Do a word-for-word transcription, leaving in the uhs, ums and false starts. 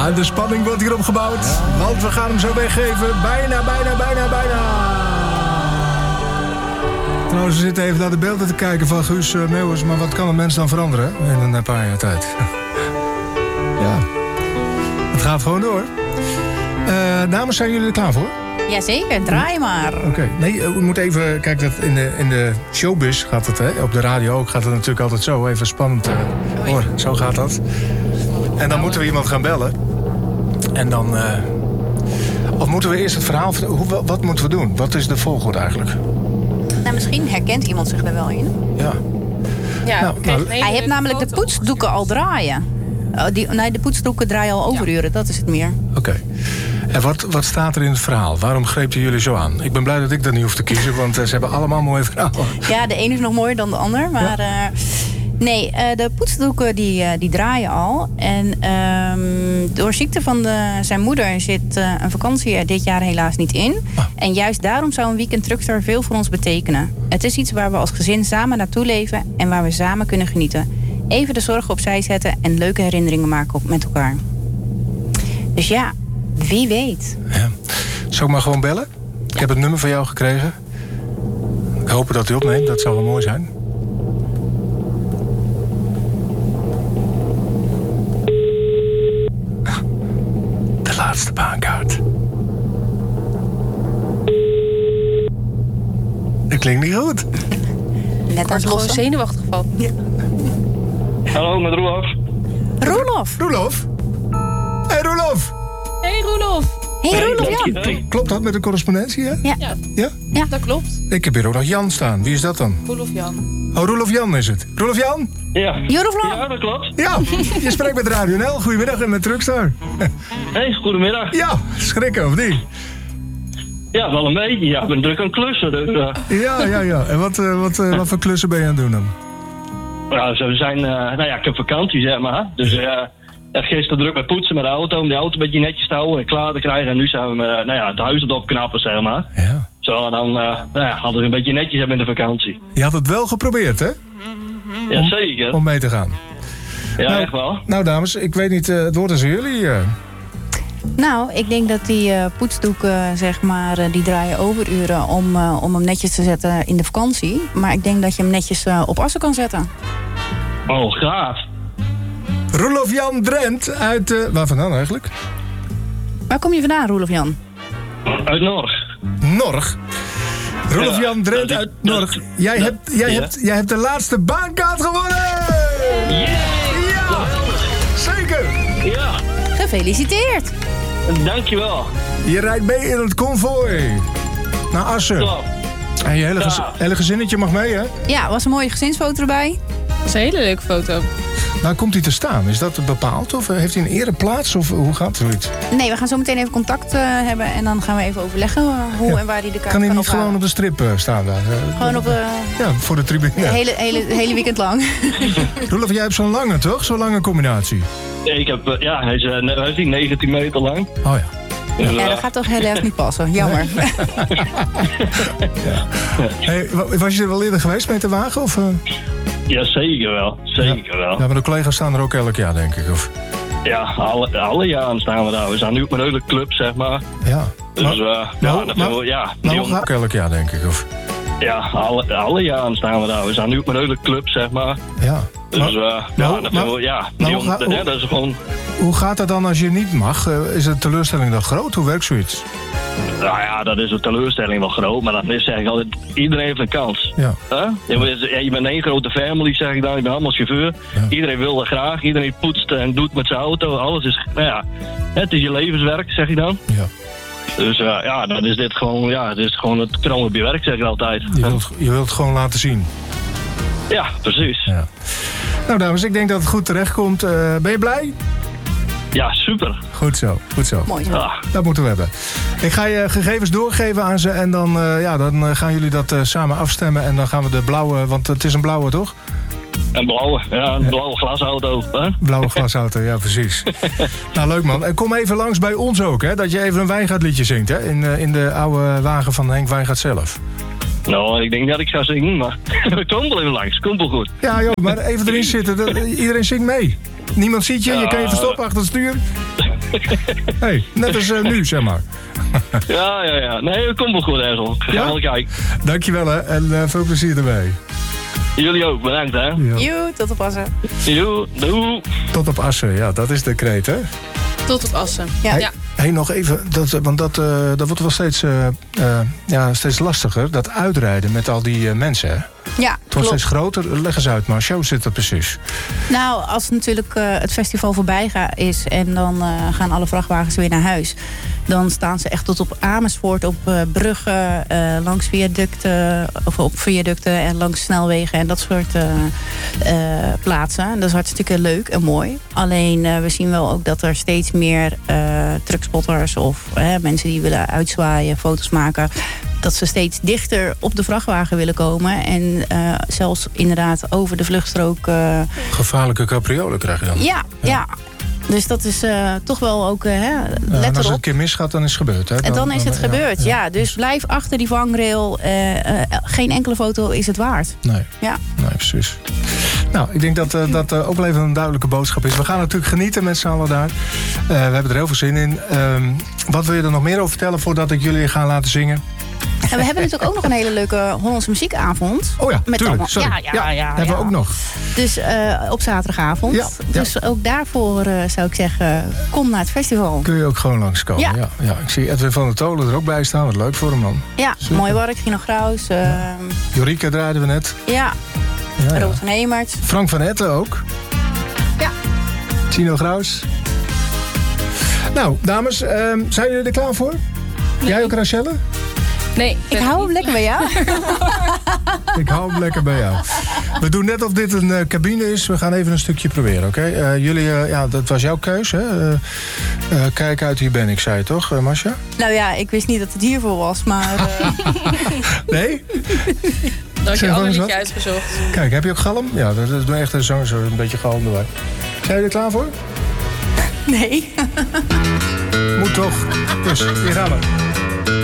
Ja, de spanning wordt hier opgebouwd. Ja. Want we gaan hem zo weggeven. Bijna, bijna, bijna, bijna. Trouwens, we zitten even naar de beelden te kijken van Guus uh, Meeuwis. Maar wat kan een mens dan veranderen in een paar jaar tijd? Ja, het gaat gewoon door. Uh, dames, zijn jullie er klaar voor? Jazeker, draai maar. Oké, okay. Nee, we moeten even... Kijk, dat in, de, in de showbiz gaat het, hè? Op de radio ook gaat het natuurlijk altijd zo. Even spannend. Uh, hoor, zo gaat dat. En dan moeten we iemand gaan bellen. En dan... Uh, of moeten we eerst het verhaal... Hoe, wat moeten we doen? Wat is de volgorde eigenlijk? Nou, misschien herkent iemand zich er wel in. Ja. Ja, nou, nou, hij heeft namelijk de poetsdoeken al draaien. Uh, die, nee, de poetsdoeken draaien al overuren. Ja. Dat is het meer. Oké. Okay. En wat, wat staat er in het verhaal? Waarom grepen jullie zo aan? Ik ben blij dat ik dat niet hoef te kiezen, want uh, ze hebben allemaal mooie verhalen. Ja, de ene is nog mooier dan de ander. Maar ja. uh, nee, uh, de poetsdoeken die, uh, die draaien al. En uh, door ziekte van de, zijn moeder zit uh, een vakantie er dit jaar helaas niet in. Ah. En juist daarom zou een weekend Truckster veel voor ons betekenen. Het is iets waar we als gezin samen naartoe leven en waar we samen kunnen genieten. Even de zorgen opzij zetten en leuke herinneringen maken op, met elkaar. Dus ja... Wie weet. Ja. Zal ik maar gewoon bellen? Ik heb het nummer van jou gekregen. Ik hoop dat hij opneemt, dat zou wel mooi zijn. De laatste baankaart. Dat klinkt niet goed. Net als gewoon zenuwachtig geval. Ja. Hallo, met Roelof. Roelof. Roelof? Hé, hey, Roelof. Hey Roelof. Hey Roelof Jan. Hey. Klopt dat met de correspondentie, hè? Ja. Ja. Ja? Ja, dat klopt. Ik heb hier ook nog Jan staan. Wie is dat dan? Roelof Jan. Oh, Roelof Jan is het. Roelof Jan? Ja. Roelof Jan. Ja, dat klopt. Ja, je spreekt met Radio N L. Goedemiddag en met Truckstar. Hey, goedemiddag. Ja, schrikken of niet? Ja, wel een beetje. Ja, ik ben druk aan het klussen. Dus, uh... Ja, ja, ja. En wat, uh, wat, uh, wat voor klussen ben je aan het doen dan? Nou, zo zijn... Uh, nou ja, ik heb vakantie, zeg maar. Dus... Uh, Ik heb gisteren druk met poetsen met de auto, om die auto een beetje netjes te houden en klaar te krijgen. En nu zijn we uh, nou ja, het huis aan het opknappen, zeg maar. Ja. Zo, dan uh, nou ja, hadden we een beetje netjes hebben in de vakantie. Je had het wel geprobeerd, hè? Ja, om, zeker. Om mee te gaan. Ja, nou, echt wel. Nou, dames, ik weet niet, uh, het woord is aan jullie. Uh. Nou, ik denk dat die uh, poetsdoeken, zeg maar, uh, die draaien overuren om, uh, om hem netjes te zetten in de vakantie. Maar ik denk dat je hem netjes uh, op assen kan zetten. Oh, gaaf. Roelof Jan Drent uit... Uh, waar vandaan eigenlijk? Waar kom je vandaan, Roelof Jan? Uit Norg. Norg? Roelof ja, Jan Drent is, uit Norg. dat, jij, dat, hebt, jij, ja. hebt, jij hebt de laatste baankaart gewonnen! Yeah. Ja! Zeker! Ja. Gefeliciteerd! Dankjewel. Je rijdt mee in het konvooi. Naar Assen. Klopt. En je hele, gez- Ja. hele gezinnetje mag mee, hè? Ja, was een mooie gezinsfoto erbij. Dat is een hele leuke foto. Waar komt hij te staan? Is dat bepaald? Of heeft hij een ereplaats? Of hoe gaat zoiets? Nee, we gaan zo meteen even contact uh, hebben en dan gaan we even overleggen uh, hoe Ja. en waar hij de kaart Kan hij kan niet gewoon op de strip uh, staan daar? Uh, Gewoon op uh, Ja, voor de tribune. het hele, hele, hele weekend lang. Roelof, jij hebt zo'n lange, toch? Zo'n lange combinatie. Ik heb, uh, ja, hij is, uh, hij is negentien meter lang. Oh ja. Dus, uh, Ja, dat gaat toch heel erg niet passen. Jammer. Ja. Hey, was je er wel eerder geweest met de wagen? Of, uh? ja, zeker wel. Zeker wel. Ja, maar de collega's staan er ook elk jaar, denk ik. Of? Ja, alle, alle jaren staan we daar. We zijn nu op een hele club, zeg maar. Ja. Dus maar, uh, ja, nou, dat nou, we, ja, nou, jongen, ook elk jaar, denk ik. Of? ja alle, alle jaren staan we daar. We zijn nu op een hele club, zeg maar. Ja. Dus maar, uh, ja, nou, dat maar, we, ja die nou, jongen, ga, dat, hoe, hè, dat is gewoon... Hoe gaat dat dan als je niet mag? Uh, is de teleurstelling dan groot? Hoe werkt zoiets? Nou ja, dat is een teleurstelling wel groot, maar dat is zeg ik altijd, iedereen heeft een kans. Ja. Huh? Je, bent, je bent één grote family, zeg ik dan, je bent allemaal chauffeur. Ja. Iedereen wil dat graag, iedereen poetst en doet met zijn auto, alles is, nou ja, het is je levenswerk, zeg ik dan. Ja. Dus uh, ja, dan is dit gewoon, ja, dit is gewoon het kroon op je werk, zeg ik altijd. Je wilt, je wilt het gewoon laten zien. Ja, precies. Ja. Nou dames, ik denk dat het goed terecht komt. Uh, ben je blij? Ja, super. Goed zo, goed zo. Mooi. Ah. Dat moeten we hebben. Ik ga je gegevens doorgeven aan ze en dan, uh, ja, dan uh, gaan jullie dat uh, samen afstemmen. En dan gaan we de blauwe, want het is een blauwe, toch? Een blauwe, ja, een blauwe glasauto. Hè? Blauwe glasauto, ja precies. Nou, leuk man. En kom even langs bij ons ook, hè. Dat je even een Wijngaardliedje zingt, hè. In, uh, in de oude wagen van Henk Wijngaard zelf. Nou, ik denk niet dat ik ga zingen, maar kom wel even langs. Komt wel goed. Ja joh, maar even erin zitten. Dat, iedereen zingt mee. Niemand ziet je, je kan je verstoppen achter het stuur. Hey, net als uh, nu, zeg maar. Ja, ja, ja. Nee, dat komt wel goed, Ezel. Ga Ja? wel kijken. Dankjewel, hè. En uh, veel plezier ermee. Jullie ook, bedankt, hè. Ja. Joe, tot op passen. Joe, doei. Tot op Assen, ja, dat is de kreet, hè. Tot op Assen. Ja. Hey, Ja. hey, nog even, dat, want dat, uh, dat wordt wel steeds, uh, uh, ja, steeds lastiger, dat uitrijden met al die uh, mensen, hè. Ja, Het wordt klopt. steeds groter. Leg eens uit, Marcia, hoe zit dat precies? Nou, als natuurlijk uh, het festival voorbij ga, is en dan uh, gaan alle vrachtwagens weer naar huis. Dan staan ze echt tot op Amersfoort, op uh, bruggen, uh, langs viaducten, of op viaducten en langs snelwegen en dat soort uh, uh, plaatsen. Dat is hartstikke leuk en mooi. Alleen uh, we zien wel ook dat er steeds meer uh, truckspotters of uh, mensen die willen uitzwaaien, foto's maken, dat ze steeds dichter op de vrachtwagen willen komen. En uh, zelfs inderdaad over de vluchtstrook. Uh, Gevaarlijke capriolen krijg je dan. ja, ja, ja. Dus dat is uh, toch wel ook, uh, hè, Ja, en let als het een erop. keer misgaat, dan is het gebeurd. Hè? En dan is het gebeurd, ja. ja. Dus blijf achter die vangrail. Uh, uh, geen enkele foto is het waard. Nee, Ja. nee, precies. Nou, ik denk dat uh, dat uh, ook wel even een duidelijke boodschap is. We gaan natuurlijk genieten met z'n allen daar. Uh, we hebben er heel veel zin in. Um, wat wil je er nog meer over vertellen voordat ik jullie ga laten zingen? En we hebben natuurlijk ook nog een hele leuke Hollandse muziekavond. Oh ja, Met tuurlijk. allemaal- Sorry. Ja, ja, ja, hebben ja. we ook nog. Dus uh, op zaterdagavond. Ja, Dus ook daarvoor uh, zou ik zeggen, kom naar het festival. Kun je ook gewoon langskomen. Ja. Ja. Ja, ja. Ik zie Edwin van der Tolen er ook bij staan. Wat leuk voor hem dan. Ja, Super. mooi werk. Gino Graus. Uh, ja, Jorika draaiden we net. ja. Ja, ja. Robert van Hemert. Frank van Etten ook. Ja. Tino Graus. Nou, dames, um, zijn jullie er klaar voor? Jij ook, Rachelle? Nee. Ik hou hem lekker bij jou. Ik hou hem lekker bij jou. We doen net of dit een uh, cabine is. We gaan even een stukje proberen, oké? Okay? Uh, jullie, uh, ja, dat was jouw keus, hè? Uh, uh, kijk uit, hier ben ik, zei je toch, uh, Marcia? Nou ja, ik wist niet dat het hiervoor was, maar... Uh, Nee? Dat had Zeg je maar ander eens liedje wat. uitgezocht. Kijk, heb je ook galm? Ja, dat is echt een zanger, zo een beetje galm erbij. Zijn jullie er klaar voor? nee. Moet toch. Dus, hier gaan we.